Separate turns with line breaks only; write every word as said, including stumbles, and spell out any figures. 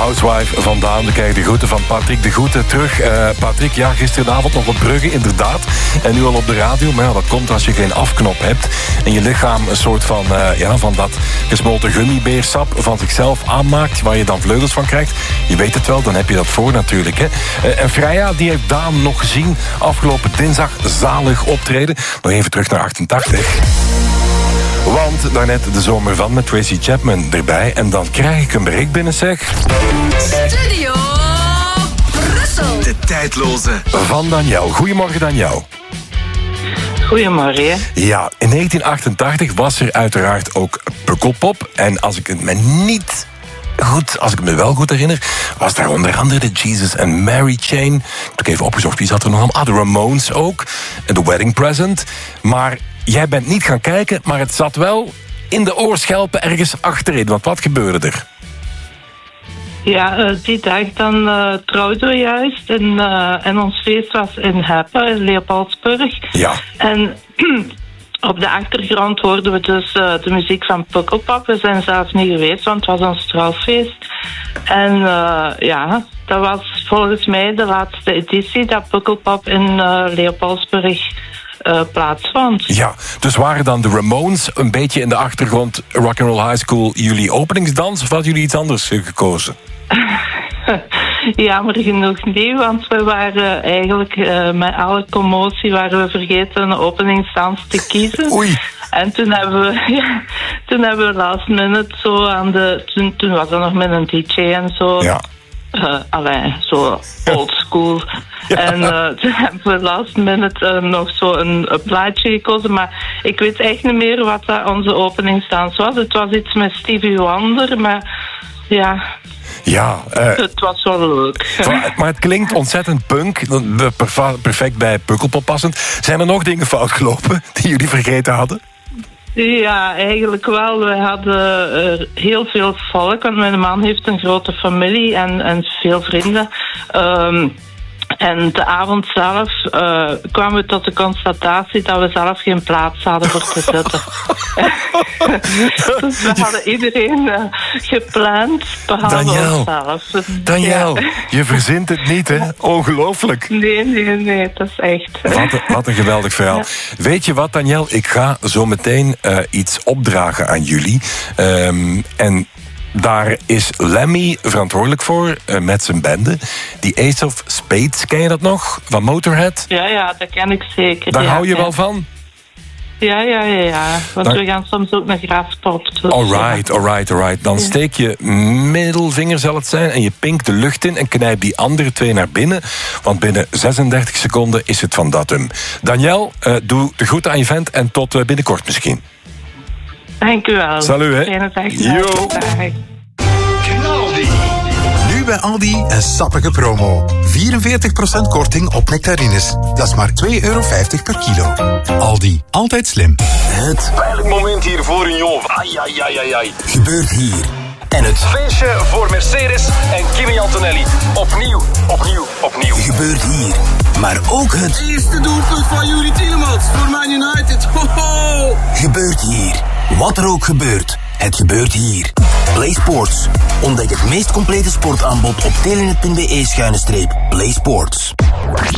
Housewife vandaan. Dan krijg je de groeten van Patrick de Groeten terug. Uh, Patrick, ja, gisteravond nog op Brugge, inderdaad. En nu al op de radio. Maar ja, dat komt als je geen afknop hebt. En je lichaam een soort van, uh, ja, van dat gesmolten gummibeersap van zichzelf aanmaakt, waar je dan vleugels van krijgt. Je weet het wel, dan heb je dat voor natuurlijk. Hè. Uh, en Freya, die heeft Daan nog gezien afgelopen dinsdag. Zalig optreden. Nog even terug naar achtentachtig. Want daarnet de zomer van met Tracy Chapman erbij. En dan krijg ik een bericht binnen, zeg.
Studio Brussel.
De tijdloze.
Van Daniel. Goedemorgen, Daniel.
Goedemorgen.
Ja, in negentien achtentachtig was er uiteraard ook Pukkelpop. En als ik het me niet goed, als ik me wel goed herinner, was daar onder andere de Jesus and Mary Chain. Ik heb even opgezocht, wie zat er nog aan? Ah, de Ramones ook. En The Wedding Present. Maar jij bent niet gaan kijken, maar het zat wel in de oorschelpen ergens achterin. Want wat gebeurde er?
Ja, uh, die dag dan uh, trouwden we juist. En, uh, en ons feest was in Heppen, in Leopoldsburg.
Ja.
En op de achtergrond hoorden we dus uh, de muziek van Pukkelpop. We zijn zelfs niet geweest, want het was ons trouwfeest. En uh, ja, dat was volgens mij de laatste editie dat Pukkelpop in uh, Leopoldsburg Uh, plaatsvond.
Ja, dus waren dan de Ramones een beetje in de achtergrond Rock'n'Roll High School jullie openingsdans, of hadden jullie iets anders gekozen?
Jammer genoeg niet, want we waren eigenlijk uh, met alle commotie waren we vergeten een openingsdans te kiezen.
Oei.
En toen hebben we, ja, toen hebben we last minute zo aan de, toen, toen was er nog met een D J en zo.
Ja.
Uh, allee, zo old school. Ja. En uh, toen hebben we last minute uh, nog zo een, een plaatje gekozen. Maar ik weet echt niet meer wat dat onze openingsdans was. Het was iets met Stevie Wonder, maar ja...
Ja, uh,
het was wel leuk.
Maar het klinkt ontzettend punk. Perfect bij Pukkelpop passend. Zijn er nog dingen fout gelopen die jullie vergeten hadden?
Ja, eigenlijk wel. We hadden uh, heel veel volk, want mijn man heeft een grote familie en, en veel vrienden. Um, en de avond zelf uh, kwamen we tot de constatatie dat we zelf geen plaats hadden voor te zitten. Dus we hadden iedereen uh, gepland, behalve
Daniel,
onszelf.
Daniel,
ja.
Je verzint het niet, hè? Ongelooflijk.
Nee, nee, nee, dat is echt.
Wat een, wat een geweldig verhaal. Ja. Weet je wat, Daniel? Ik ga zo meteen uh, iets opdragen aan jullie. Um, en... Daar is Lemmy verantwoordelijk voor, uh, met zijn bende. Die Ace of Spades, ken je dat nog? Van Motorhead?
Ja, ja, dat ken ik zeker.
Daar
ja,
hou je
ja.
wel van?
Ja, ja, ja, ja. Want Daar... we gaan soms ook naar Graspop. Dus
alright, alright, alright. Dan ja. steek je middelvinger, zal het zijn, en je pinkt de lucht in en knijp die andere twee naar binnen. Want binnen zesendertig seconden is het van datum. Daniel, uh, doe de groeten aan je vent en tot uh, binnenkort misschien.
Dank u wel.
Salut, hè.
Fijne dag.
Yo.
Nu bij Aldi een sappige promo. vierenveertig procent korting op nectarines. Dat is maar twee euro vijftig per kilo. Aldi, altijd slim.
Het pijnlijk moment hier voor een jongen. Ai, ai, ai, ai, ai.
Gebeurt hier. En het
feestje voor Mercedes en Kimi Antonelli. Opnieuw, opnieuw, opnieuw.
Gebeurt hier. Maar ook het
eerste doelpunt van Yuri Tielemans voor Man United. Ho, ho.
Gebeurt hier. Wat er ook gebeurt, het gebeurt hier. Play Sports. Ontdek het meest complete sportaanbod op telenet punt be schuine streep Play Sports.